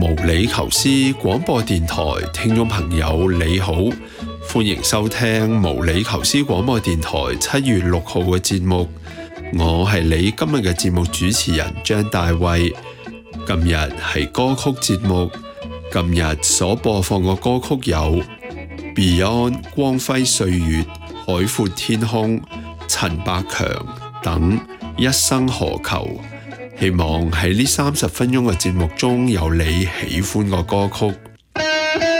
無厘球師廣播電台聽眾朋友你好，歡迎收聽無厘球師廣播電台7月6號嘅節目。我係你今日嘅節目主持人張大衛。今日係歌曲節目，今日所播放嘅歌曲有 Beyond 光輝歲月、海闊天空、陳百強等一生何求。希望喺呢30分鐘嘅節目中有你喜歡嘅歌曲。